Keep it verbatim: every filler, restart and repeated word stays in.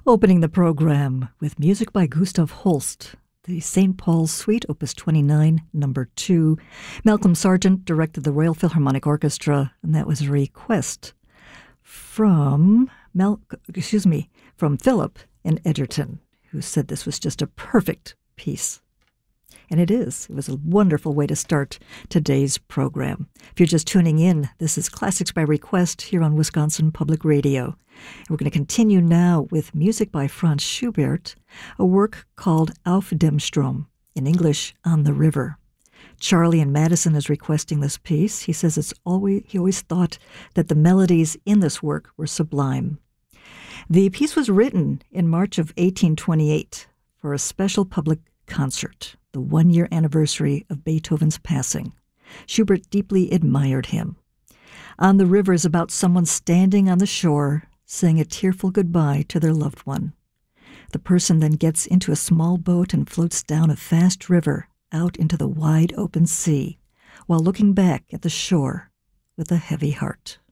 Opening the program with music by Gustav Holst, the Saint Paul's Suite, Opus twenty-nine, number two. Malcolm Sargent directed the Royal Philharmonic Orchestra, and that was a request from Mal- excuse me, from Philip in Edgerton, who said this was just a perfect piece. And it is. It was a wonderful way to start today's program. If you're just tuning in, this is Classics by Request here on Wisconsin Public Radio. And we're going to continue now with music by Franz Schubert, a work called Auf dem Strom, in English, On the River. Charlie in Madison is requesting this piece. He says it's always he always thought that the melodies in this work were sublime. The piece was written in March of eighteen twenty-eight for a special public concert, the one-year anniversary of Beethoven's passing. Schubert deeply admired him. On the River is about someone standing on the shore, saying a tearful goodbye to their loved one. The person then gets into a small boat and floats down a fast river out into the wide open sea, while looking back at the shore with a heavy heart.